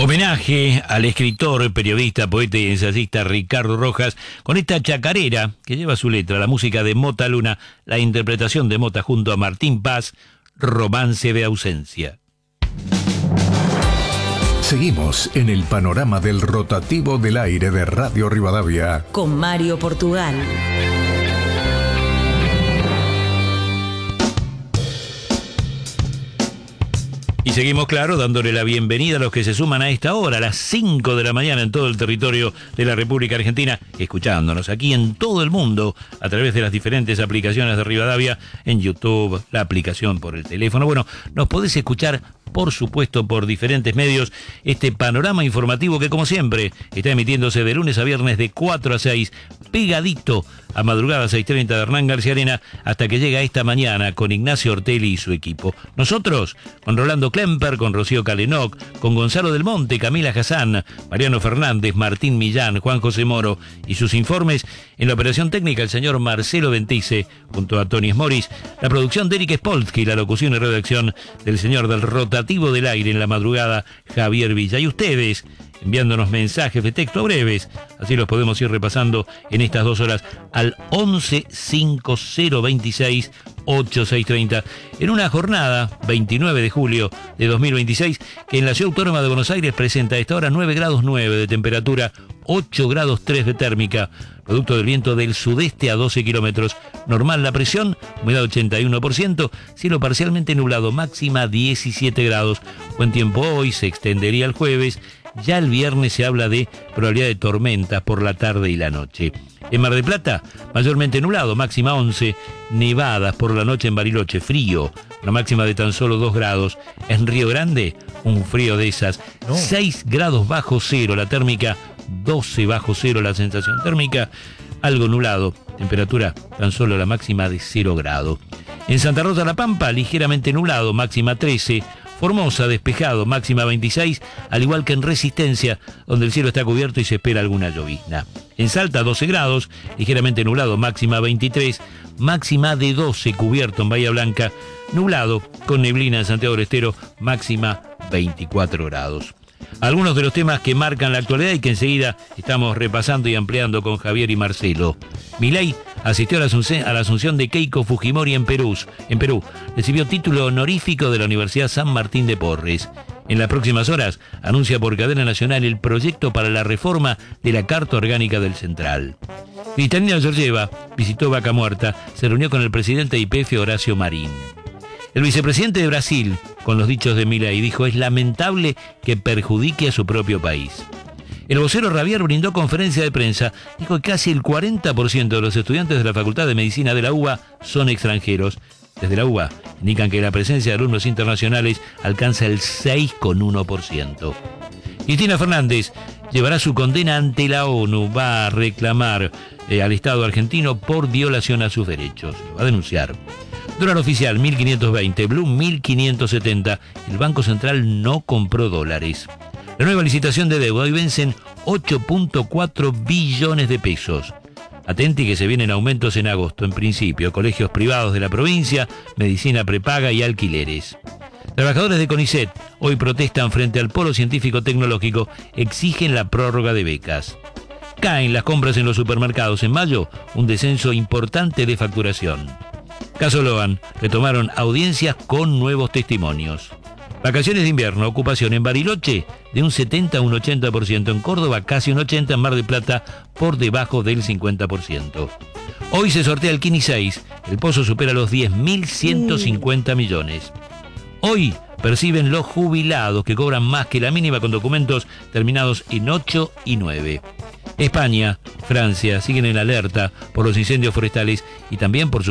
Homenaje al escritor, periodista, poeta y ensayista Ricardo Rojas con esta chacarera que lleva su letra, la música de Mota Luna, la interpretación de Mota junto a Martín Paz, Romance de ausencia. Seguimos en el panorama del rotativo del aire de Radio Rivadavia con Mario Portugal. Y seguimos, claro, dándole la bienvenida a los que se suman a esta hora, a las 5 de la mañana en todo el territorio de la República Argentina, escuchándonos aquí en todo el mundo a través de las diferentes aplicaciones de Rivadavia, en YouTube, la aplicación por el teléfono. Bueno, nos podés escuchar, por supuesto, por diferentes medios, este panorama informativo que, como siempre, está emitiéndose de lunes a viernes de 4 a 6, pegadito a madrugada 6:30 de Hernán García Arena, hasta que llega esta mañana con Ignacio Ortelli y su equipo. Nosotros, con Rolando Klemper, con Rocío Calenoc, con Gonzalo Del Monte, Camila Hassan, Mariano Fernández, Martín Millán, Juan José Moro y sus informes. En la operación técnica, el señor Marcelo Ventice, junto a Tony Smoris, la producción de Eric Spolsky, la locución y redacción del señor del rotativo del aire en la madrugada, Javier Villa. Y ustedes, enviándonos mensajes de texto breves, así los podemos ir repasando en estas 2 horas, al 11 5026 8630, en una jornada 29 de julio de 2026 que en la Ciudad Autónoma de Buenos Aires presenta a esta hora 9 grados 9 de temperatura, 8 grados 3 de térmica, producto del viento del sudeste a 12 kilómetros, normal la presión, humedad 81%, cielo parcialmente nublado, máxima 17 grados, buen tiempo hoy, se extendería el jueves. Ya el viernes se habla de probabilidad de tormentas por la tarde y la noche. En Mar del Plata, mayormente nublado, máxima 11, nevadas por la noche en Bariloche, frío, una máxima de tan solo 2 grados. En Río Grande, un frío de esas, 6 grados bajo cero la térmica, 12 bajo cero la sensación térmica, algo nublado, temperatura tan solo la máxima de 0 grados. En Santa Rosa La Pampa, ligeramente nublado, máxima 13, Formosa, despejado, máxima 26, al igual que en Resistencia, donde el cielo está cubierto y se espera alguna llovizna. En Salta, 12 grados, ligeramente nublado, máxima 23, máxima de 12, cubierto en Bahía Blanca, nublado, con neblina en Santiago del Estero, máxima 24 grados. Algunos de los temas que marcan la actualidad y que enseguida estamos repasando y ampliando con Javier y Marcelo. Milei asistió a la asunción de Keiko Fujimori en Perú. Recibió título honorífico de la Universidad San Martín de Porres. En las próximas horas anuncia por cadena nacional el proyecto para la reforma de la Carta Orgánica del Central. Cristalina Georgieva visitó Vaca Muerta, se reunió con el presidente de YPF, Horacio Marín. El vicepresidente de Brasil, con los dichos de Milei, dijo: es lamentable que perjudique a su propio país. El vocero Ravier brindó conferencia de prensa, dijo que casi el 40% de los estudiantes de la Facultad de Medicina de la UBA son extranjeros. Desde la UBA indican que la presencia de alumnos internacionales alcanza el 6,1%. Cristina Fernández llevará su condena ante la ONU, va a reclamar al Estado argentino por violación a sus derechos, lo va a denunciar. Dólar oficial 1.520, Blue 1.570, el Banco Central no compró dólares. La nueva licitación de deuda, hoy vencen 8.4 billones de pesos. Atenti que se vienen aumentos en agosto, en principio, colegios privados de la provincia, medicina prepaga y alquileres. Trabajadores de CONICET hoy protestan frente al Polo Científico Tecnológico, exigen la prórroga de becas. Caen las compras en los supermercados en mayo, un descenso importante de facturación. Caso Loan, retomaron audiencias con nuevos testimonios. Vacaciones de invierno, ocupación en Bariloche de un 70 a un 80%, en Córdoba casi un 80%, en Mar del Plata por debajo del 50%. Hoy se sortea el Kini 6, el pozo supera los 10.150 millones. Hoy perciben los jubilados que cobran más que la mínima con documentos terminados en 8 y 9. España, Francia siguen en alerta por los incendios forestales y también por su